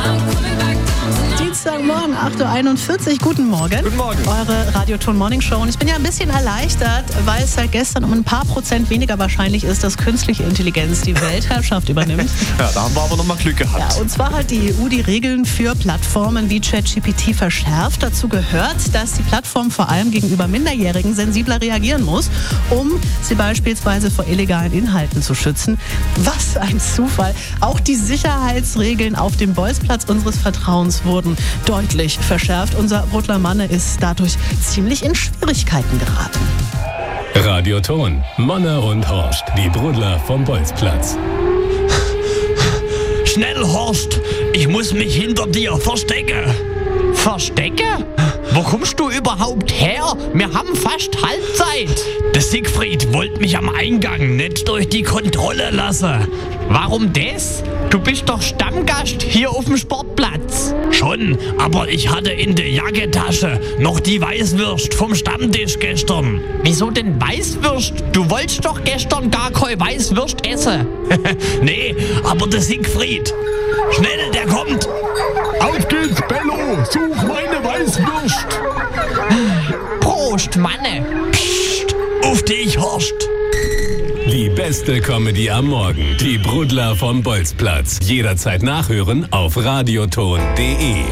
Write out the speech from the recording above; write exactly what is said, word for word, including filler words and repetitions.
Dienstagmorgen, acht Uhr einundvierzig. Guten Morgen. Guten Morgen. Eure Radioton Morning Show. Und ich bin ja ein bisschen erleichtert, weil es seit gestern um ein paar Prozent weniger wahrscheinlich ist, dass künstliche Intelligenz die Weltherrschaft übernimmt. Ja, da haben wir aber noch mal Glück gehabt. Ja, und zwar hat die E U die Regeln für Plattformen wie ChatGPT verschärft. Dazu gehört, dass die Plattform vor allem gegenüber Minderjährigen sensibler reagieren muss, um sie beispielsweise vor illegalen Inhalten zu schützen. Was ein Zufall. Auch die Sicherheitsregeln auf dem Bolzplatz unseres Vertrauens wurden deutlich verschärft. Unser Brudler Manne ist dadurch ziemlich in Schwierigkeiten geraten. Radioton, Manne und Horst, die Brudler vom Bolzplatz. Schnell, Horst, ich muss mich hinter dir verstecken. Verstecke? Wo kommst du überhaupt her? Wir haben fast Halbzeit. Der Siegfried wollte mich am Eingang nicht durch die Kontrolle lassen. Warum das? Du bist doch Stammgast hier auf dem Sportplatz. Schon, aber ich hatte in der Jackentasche noch die Weißwürst vom Stammtisch gestern. Wieso denn Weißwürst? Du wolltest doch gestern gar keine Weißwürst essen. Nee, aber der Siegfried. Schnell, der kommt. Auf geht's, Bello. Such meine Weißwürst. Prost, Manne. Psst, auf dich, Horst. Die beste Comedy am Morgen. Die Brudler vom Bolzplatz. Jederzeit nachhören auf radioton punkt de.